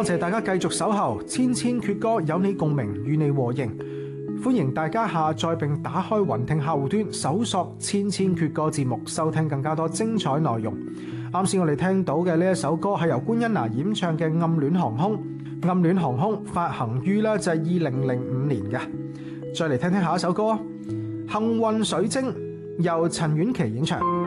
多謝大家繼續守候，千千闕歌有你共鳴，與你和應。歡迎大家下載並打開雲聽客戶端，搜索千千闕歌節目，收聽更加多精彩內容。啱先我哋聽到嘅呢一首歌係由官恩娜演唱嘅《暗戀航空》，《暗戀航空》發行於呢就係2005年嘅。再嚟聽聽下一首歌，《幸運水晶》由陳婉琪演唱。